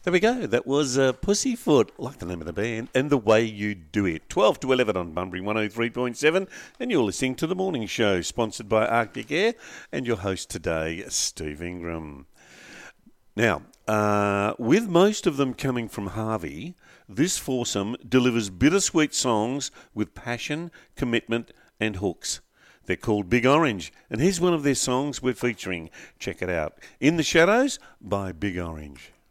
There we go. That was Pussyfoot, like the name of the band, and The Way You Do It. 12 to 11 on Bunbury 103.7, and you're listening to The Morning Show, sponsored by Arctic Air, and your host today, Steve Ingram. Now, with most of them coming from Harvey, this foursome delivers bittersweet songs with passion, commitment, and hooks. They're called Big Orange, and here's one of their songs we're featuring. Check it out. In the Shadows by Big Orange.